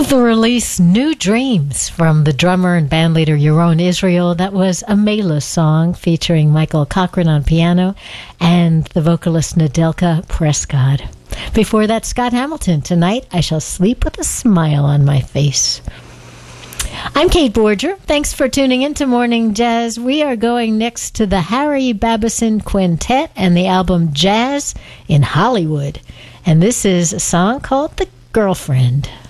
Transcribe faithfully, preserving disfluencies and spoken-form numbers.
The release New Dreams from the drummer and bandleader Yaron Israel. That was a Mela song featuring Michael Cochran on piano and the vocalist Nadelka Prescott. Before that, Scott Hamilton. Tonight I shall sleep with a smile on my face. I'm Kate Borger. Thanks for tuning in to Morning Jazz. We are going next to the Harry Babison Quintet and the album Jazz in Hollywood. And this is a song called The Girlfriend.